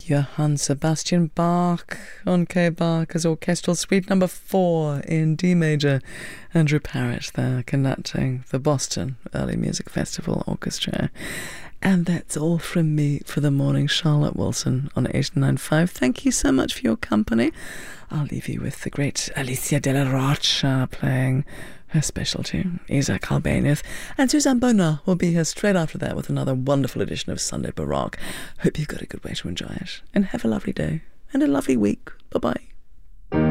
Johann Sebastian Bach on K-Bach's Orchestral Suite number 4 in D major. Andrew Parrott there conducting the Boston Early Music Festival Orchestra. And that's all from me for the morning. Charlotte Wilson on 895. Thank you so much for your company. I'll leave you with the great Alicia de la Rocha playing her specialty, Isaac Albéniz, and Suzanne Bonar will be here straight after that with another wonderful edition of Sunday Baroque. Hope you've got a good way to enjoy it, and have a lovely day and a lovely week. Bye-bye.